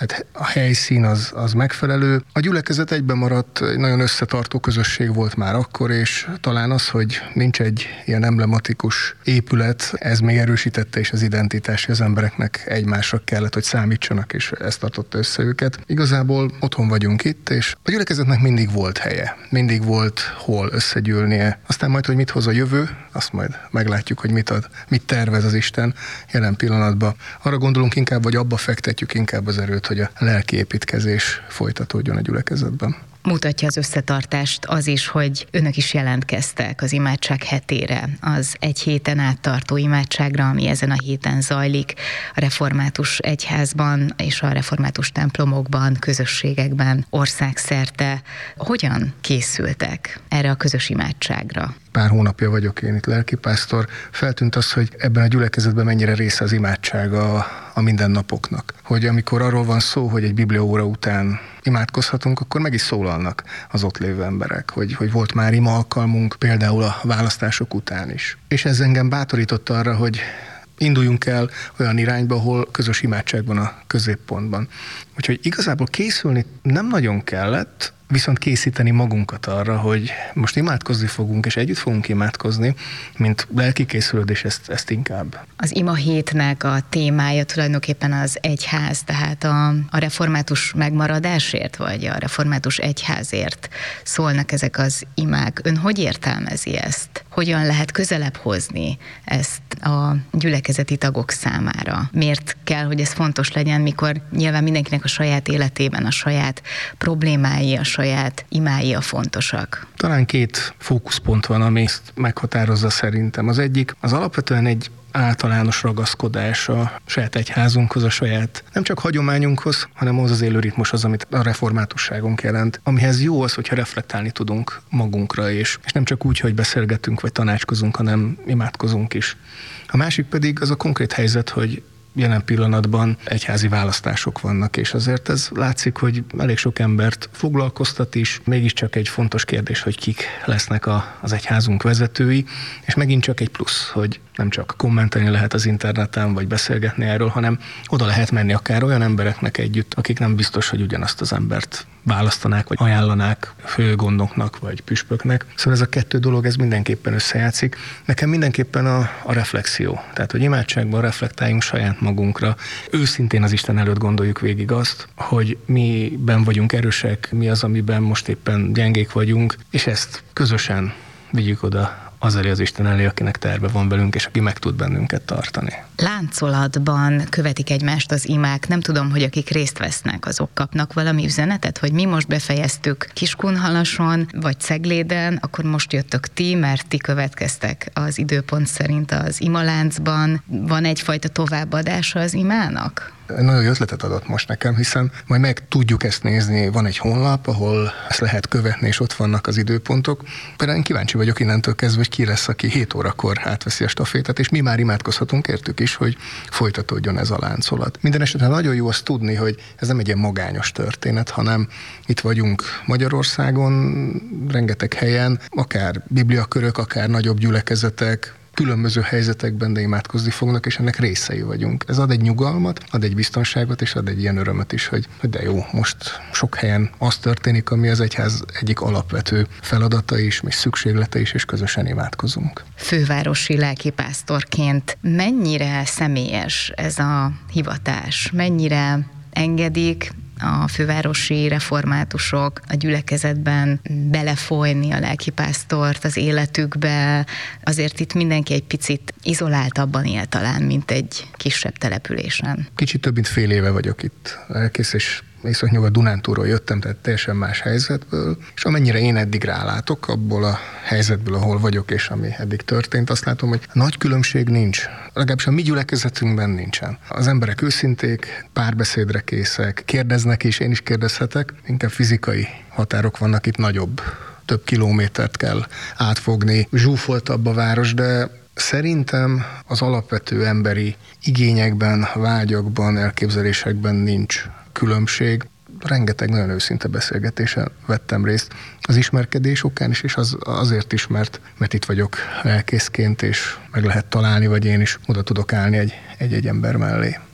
tehát a helyszín az megfelelő. A gyülekezet egyben maradt, egy nagyon összetartó közösség volt már akkor, és talán az, hogy nincs egy ilyen emblematikus épület, ez még erősítette is az identitást, hogy az embereknek egymásra kellett, hogy számítsanak, és ezt tartotta össze őket. Igazából otthon vagyunk itt, és a gyülekezetnek mindig volt helye, mindig volt hol összegyűlnie. Aztán majd, hogy mit hoz a jövő, azt majd meglátjuk, hogy mit ad, mit tervez az Isten jelen pillanatban. Arra gondolunk inkább, vagy abba fektetjük inkább az erőt, hogy a lelki építkezés folytatódjon a gyülekezetben. Mutatja az összetartást az is, hogy önök is jelentkeztek az imádság hetére, az egy héten át tartó imádságra, ami ezen a héten zajlik a református egyházban és a református templomokban, közösségekben, országszerte. Hogyan készültek erre a közös imádságra? Pár hónapja vagyok én itt lelkipásztor. Feltűnt az, hogy ebben a gyülekezetben mennyire része az imádság a mindennapoknak. Hogy amikor arról van szó, hogy egy bibliaóra után imádkozhatunk, akkor meg is szólalnak az ott lévő emberek, hogy volt már ima alkalmunk, például a választások után is. És ez engem bátorította arra, hogy induljunk el olyan irányba, ahol közös imádság van a középpontban. Úgyhogy igazából készülni nem nagyon kellett, viszont készíteni magunkat arra, hogy most imádkozni fogunk, és együtt fogunk imádkozni, mint lelki készülődés, ezt inkább. Az ima hétnek a témája tulajdonképpen az egyház, tehát a református megmaradásért, vagy a református egyházért szólnak ezek az imák. Ön hogy értelmezi ezt? Hogyan lehet közelebb hozni ezt a gyülekezeti tagok számára? Miért kell, hogy ez fontos legyen, mikor nyilván mindenkinek a saját életében a saját problémái, a saját imái a fontosak? Talán két fókuszpont van, ami ezt meghatározza szerintem. Az egyik, az alapvetően egy általános ragaszkodás a saját egyházunkhoz, a saját nem csak hagyományunkhoz, hanem az élő ritmus az, amit a reformátusságunk jelent. Amihez jó az, hogyha reflektálni tudunk magunkra, és nem csak úgy, hogy beszélgetünk vagy tanácskozunk, hanem imádkozunk is. A másik pedig az a konkrét helyzet, hogy jelen pillanatban egyházi választások vannak, és azért ez látszik, hogy elég sok embert foglalkoztat is, mégiscsak egy fontos kérdés, hogy kik lesznek az egyházunk vezetői, és megint csak egy plusz, hogy nem csak kommentelni lehet az interneten, vagy beszélgetni erről, hanem oda lehet menni akár olyan embereknek együtt, akik nem biztos, hogy ugyanazt az embert választanák, vagy ajánlanák főgondoknak, vagy püspöknek. Szóval ez a kettő dolog, ez mindenképpen összejátszik. Nekem mindenképpen a reflexió. Tehát, hogy imádságban reflektáljunk saját magunkra. Őszintén az Isten előtt gondoljuk végig azt, hogy miben vagyunk erősek, mi az, amiben most éppen gyengék vagyunk, és ezt közösen vigyük oda az elé, az Isten elé, akinek terve van velünk, és aki meg tud bennünket tartani. Láncolatban követik egymást az imák. Nem tudom, hogy akik részt vesznek, azok kapnak valami üzenetet, hogy mi most befejeztük Kiskunhalason, vagy Cegléden, akkor most jöttök ti, mert ti következtek az időpont szerint az imaláncban. Van egyfajta továbbadása az imának? Nagyon jó ötletet adott most nekem, hiszen majd meg tudjuk ezt nézni, van egy honlap, ahol ezt lehet követni, és ott vannak az időpontok. Például én kíváncsi vagyok innentől kezdve, hogy ki lesz, aki 7 órakor átveszi a stafétát, és mi már imádkozhatunk értük is, hogy folytatódjon ez a láncolat. Minden esetben nagyon jó azt tudni, hogy ez nem egy ilyen magányos történet, hanem itt vagyunk Magyarországon, rengeteg helyen, akár bibliakörök, akár nagyobb gyülekezetek, különböző helyzetekben, de imádkozni fognak, és ennek részei vagyunk. Ez ad egy nyugalmat, ad egy biztonságot, és ad egy ilyen örömet is, hogy de jó, most sok helyen az történik, ami az egyház egyik alapvető feladata is, és szükséglete is, és közösen imádkozunk. Fővárosi lelkipásztorként mennyire személyes ez a hivatás? Mennyire engedik a fővárosi reformátusok a gyülekezetben belefolyni a lelkipásztort az életükbe? Azért itt mindenki egy picit izoláltabban él talán, mint egy kisebb településen. Kicsit több mint fél éve vagyok itt lelkész, és Észak-Nyugat-Dunántúlról jöttem, tehát teljesen más helyzetből, és amennyire én eddig rálátok abból a helyzetből, ahol vagyok, és ami eddig történt, azt látom, hogy nagy különbség nincs. Legalábbis a mi gyülekezetünkben nincsen. Az emberek őszinték, párbeszédre készek, kérdeznek is, én is kérdezhetek, inkább fizikai határok vannak itt, nagyobb, több kilométert kell átfogni, zsúfoltabb a város, de szerintem az alapvető emberi igényekben, vágyakban, elképzelésekben nincs különbség. Rengeteg nagyon őszinte beszélgetésen vettem részt az ismerkedés okán is, és azért is, mert itt vagyok lelkészként, és meg lehet találni, vagy én is oda tudok állni egy ember mellé.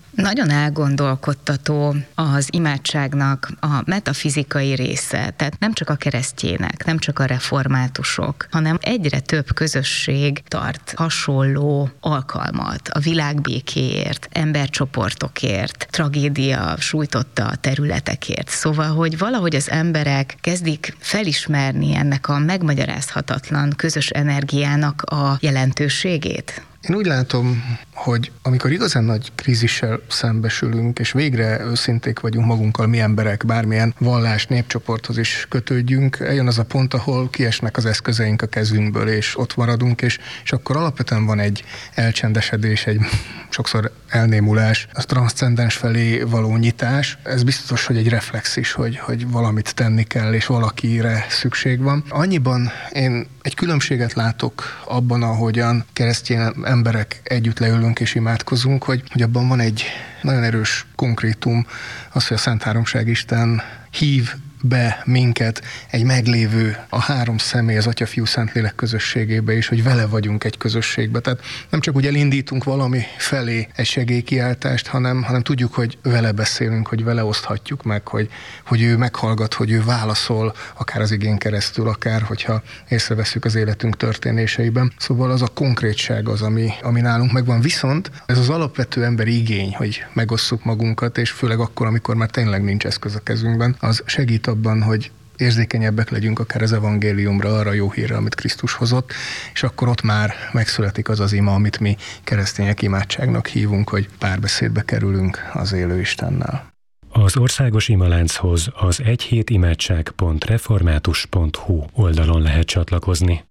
Nagyon elgondolkodtató az imádságnak a metafizikai része, tehát nem csak a keresztjének, nem csak a reformátusok, hanem egyre több közösség tart hasonló alkalmat a világbékéért, embercsoportokért, tragédia sújtotta területekért. Szóval, hogy valahogy az emberek kezdik felismerni ennek a megmagyarázhatatlan közös energiának a jelentőségét. Én úgy látom, hogy amikor igazán nagy krízissel szembesülünk, és végre őszinték vagyunk magunkkal, mi emberek, bármilyen vallás, népcsoporthoz is kötődjünk, eljön az a pont, ahol kiesnek az eszközeink a kezünkből, és ott maradunk, és akkor alapvetően van egy elcsendesedés, egy sokszor elnémulás, az transzcendens felé való nyitás. Ez biztos, hogy egy reflex is, hogy valamit tenni kell, és valakire szükség van. Annyiban én egy különbséget látok abban, ahogyan keresztény emberek együtt leülünk és imádkozunk, hogy abban van egy nagyon erős konkrétum, az, hogy a Szent Háromság Isten hív be minket egy meglévő, a három személy, az Atya, Fiú, Szentlélek közösségébe is, hogy vele vagyunk egy közösségbe. Tehát nem csak úgy elindítunk valami felé egy segélykiáltást, hanem tudjuk, hogy vele beszélünk, hogy vele oszthatjuk meg, hogy ő meghallgat, hogy ő válaszol, akár az igén keresztül, akár hogyha észreveszünk az életünk történéseiben. Szóval az a konkrétság az, ami nálunk megvan. Viszont ez az alapvető emberi igény, hogy megosszuk magunkat, és főleg akkor, amikor már tényleg nincs eszköz a kezünkben, az segít abban, hogy érzékenyebbek legyünk akár az evangéliumra, arra jó hírre, amit Krisztus hozott, és akkor ott már megszületik az az ima, amit mi keresztények imádságnak hívunk, hogy párbeszédbe kerülünk az élő Istennel. Az Országos Imalánchoz az egyhétimádság.református.hu oldalon lehet csatlakozni.